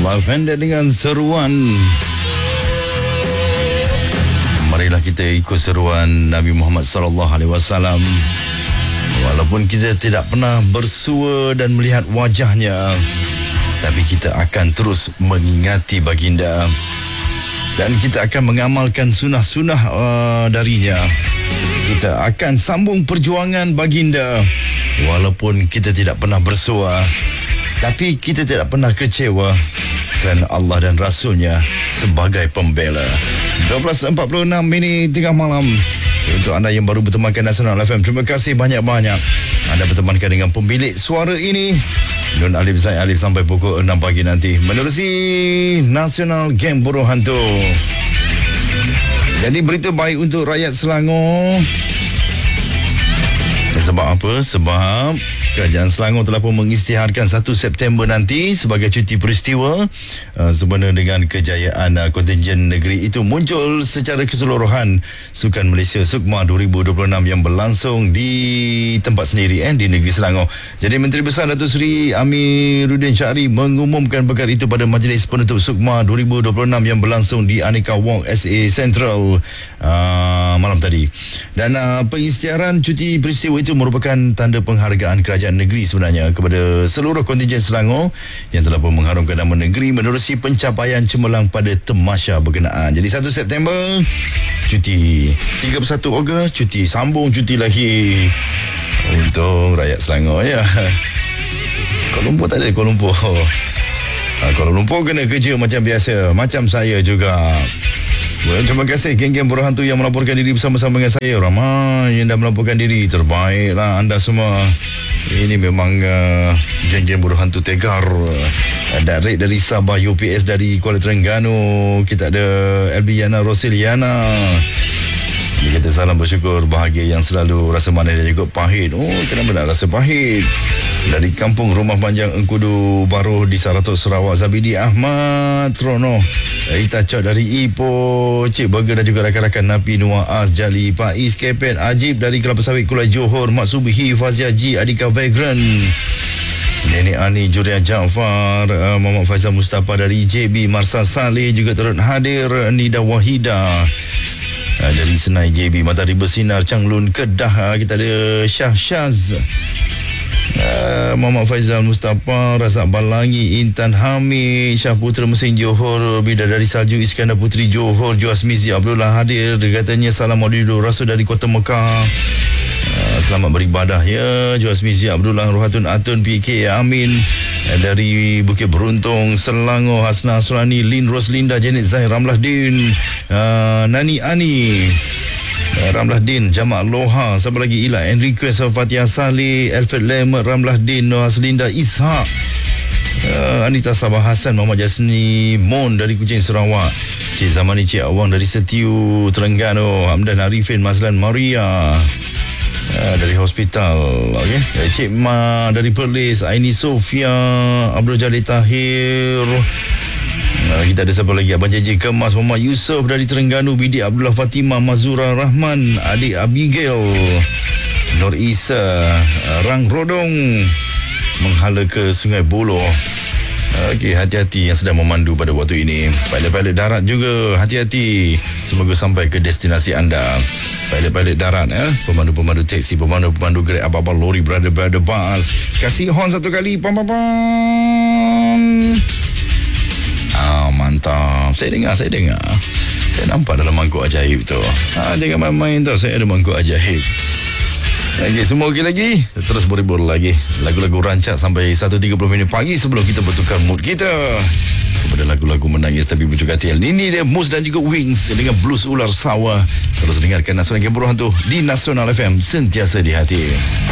Lavender dengan seruan. Marilah kita ikut seruan Nabi Muhammad SAW. Walaupun kita tidak pernah bersua dan melihat wajahnya, tapi kita akan terus mengingati baginda. Dan kita akan mengamalkan sunnah-sunnah darinya. Kita akan sambung perjuangan baginda. Walaupun kita tidak pernah bersua, tapi kita tidak pernah kecewa kerana Allah dan Rasulnya sebagai pembela. 12.46 tengah malam. Untuk anda yang baru bertemankan Nasional FM, terima kasih banyak-banyak. Anda bertemankan dengan pemilik suara ini, Nun Alif Zaid Alif, sampai pukul 6 pagi nanti menerusi Nasional Game Buruh Hantu. Jadi berita baik untuk rakyat Selangor. Sebab apa? Sebab Kerajaan Selangor telah pun mengisytiharkan 1 September nanti sebagai cuti peristiwa, sebenarnya dengan kejayaan kontingen negeri itu muncul secara keseluruhan Sukan Malaysia SUKMA 2026 yang berlangsung di tempat sendiri di negeri Selangor. Jadi Menteri Besar Datuk Seri Amiruddin Syahri mengumumkan perkara itu pada majlis penutup SUKMA 2026 yang berlangsung di Aneka Walk SA Central malam tadi. Dan pengisytiharan cuti peristiwa itu merupakan tanda penghargaan kerajaan negeri sebenarnya kepada seluruh kontingen Selangor yang telah pun mengharumkan nama negeri menerusi pencapaian cemerlang pada tamasya berkenaan. Jadi 1 September cuti, 31 Ogos cuti, sambung cuti lagi untuk rakyat Selangor ya. Kuala Lumpur tak ada. Kuala Lumpur kena kerja macam biasa, macam saya juga. Terima kasih geng-geng Buruh Hantu yang melaporkan diri bersama-sama dengan saya. Ramai yang dah melaporkan diri. Terbaiklah anda semua. Ini memang geng-geng Buruh Hantu tegar. Direct dari Sabah, UPS dari Kuala Terengganu. Kita ada Elbiana Rosiliana. Dia kata salam bersyukur bahagia yang selalu rasa manis dan juga pahit. Kenapa nak rasa pahit? Dari kampung Rumah Panjang Engkudu Baru di Saratok Sarawak, Zabidi Ahmad Trono, Ita Cok dari Ipoh, Cik Burger dan juga rakan-rakan Napi Nuah As Jali, Pak Is Kepet Ajib dari Kelapa Sawit Kulai Johor, Mak Subhi Fazia Ji, Adika Vagrant, Nenek Ani Juria Jaafar, Muhammad Faizal Mustafa dari JB, Marsa Saleh juga turut hadir, Nida Wahida dari Senai JB, Matahari Bersinar Changlun Kedah. Kita ada Syah Syaz, Muhammad Faizal Mustafa, Razak Balangi, Intan Hamid, Syah Putra Mesin Johor, Bidadari Salju Iskandar Putri Johor, Juas Mizi Abdullah hadir. Dia katanya salam audio Rasul dari Kota Mekah. Selamat beribadah ya Juas Mizi Abdullah, Ruhatun Atun PK Amin dari Bukit Beruntung Selangor, Hasna Surani, Lin Roslinda, Janet Zahir, Ramlah Din, Nani Ani, Ramlah Din, Jamak Loha, siapa lagi, Ila Enriquez, Fatihah Saleh, Alfred Lem, Ramlah Din, Noah Selinda Ishak, Anita Sabah Hassan, Muhammad Jasni Mon dari Kuching Sarawak, Cik Zamani Cik Awang dari Setiu Terengganu, Hamdan Arifin Mazlan Maria dari hospital, okay. Dari Cik Ma dari Perlis, Aini Sofia, Abdul Jalil Tahir. Kita ada siapa lagi, Abang JJ Kemas, Muhammad Yusof dari Terengganu, Bidik Abdullah Fatimah, Mazura Rahman, adik Abigail, Nur Isa, Rang Rodong menghala ke Sungai Buloh. Okey, hati-hati yang sedang memandu pada waktu ini. Pilot-pilot darat juga hati-hati, semoga sampai ke destinasi anda. Pilot-pilot darat, pemandu-pemandu teksi, pemandu-pemandu Grab, abang-abang lori, brother-brother bus, kasih horn satu kali, pam. Mantap. Saya dengar. Saya nampak dalam mangkuk ajaib tu. Jangan main-main tau, saya ada mangkuk ajaib. Okey, semua okey lagi? Terus beribur lagi. Lagu-lagu rancak sampai 1.30 pagi sebelum kita bertukar mood kita kepada lagu-lagu menangis tapi bercuka hati. Ini dia Mus dan juga Wings dengan Blues Ular Sawah. Terus dengarkan Nasional Game Buruh Hantu di Nasional FM, sentiasa di hati.